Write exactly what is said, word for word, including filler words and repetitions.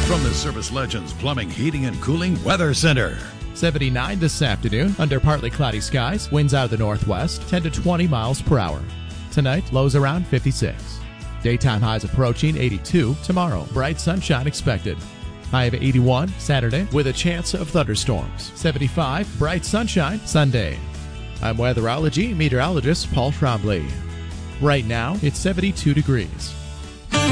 From the Service Legends Plumbing, Heating, and Cooling Weather Center. seventy-nine this afternoon under partly cloudy skies. Winds out of the northwest, ten to twenty miles per hour. Tonight, lows around fifty-six. Daytime highs approaching eighty-two. Tomorrow, bright sunshine expected. High of eighty-one Saturday with a chance of thunderstorms. seventy-five, bright sunshine Sunday. I'm weatherology meteorologist Paul Trombley. Right now, it's seventy-two degrees.